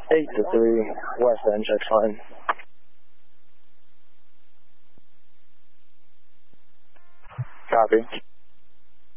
8 to 3, West End, check fine. Copy.